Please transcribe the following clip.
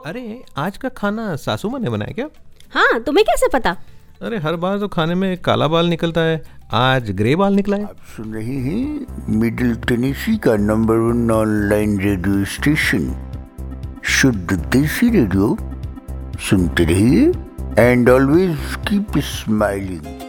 अरे आज का खाना सासू माँ ने बनाया क्या? हाँ, तुम्हें कैसे पता? अरे हर बार तो खाने में काला बाल निकलता है, आज ग्रे बाल निकला है। आप सुन रहे हैं मिडिल टेनेसी का नंबर 1 ऑनलाइन रेडियो स्टेशन शुद्ध देसी रेडियो। सुनते रहिए एंड ऑलवेज कीप स्माइलिंग।